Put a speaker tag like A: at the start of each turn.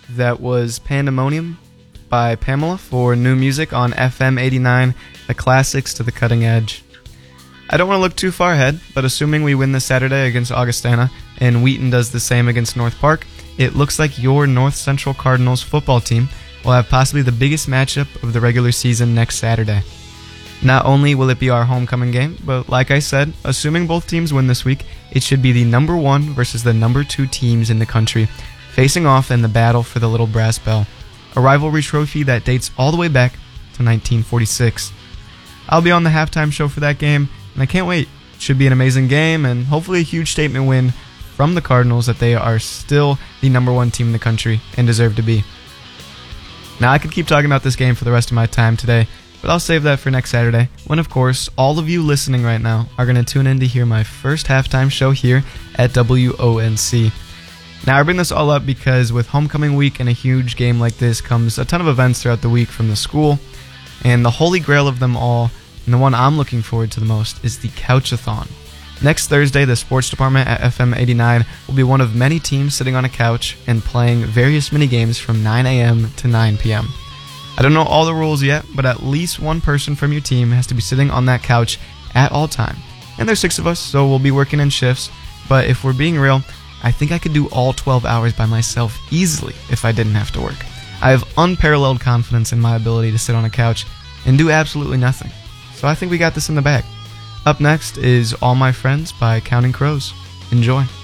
A: That was Pandemonium by Pamela for new music on FM 89, the classics to the cutting edge. I don't want to look too far ahead, but assuming we win this Saturday against Augustana and Wheaton does the same against North Park, it looks like your North Central Cardinals football team will have possibly the biggest matchup of the regular season next Saturday. Not only will it be our homecoming game, but like I said, assuming both teams win this week, it should be the number 1 versus the number 2 teams in the country, facing off in the battle for the Little Brass Bell, a rivalry trophy that dates all the way back to 1946. I'll be on the halftime show for that game, and I can't wait. It should be an amazing game, and hopefully a huge statement win from the Cardinals that they are still the number 1 team in the country and deserve to be. Now, I could keep talking about this game for the rest of my time today, but I'll save that for next Saturday, when, of course, all of you listening right now are going to tune in to hear my first halftime show here at WONC. Now, I bring this all up because with homecoming week and a huge game like this comes a ton of events throughout the week from the school, and the holy grail of them all, and the one I'm looking forward to the most, is the Couchathon. Next Thursday, the sports department at FM 89 will be one of many teams sitting on a couch and playing various mini games from 9 a.m. to 9 p.m. I don't know all the rules yet, but at least one person from your team has to be sitting on that couch at all time. And there's 6 of us, so we'll be working in shifts, but if we're being real, I think I could do all 12 hours by myself easily if I didn't have to work. I have unparalleled confidence in my ability to sit on a couch and do absolutely nothing. So I think we got this in the bag. Up next is All My Friends by Counting Crows. Enjoy.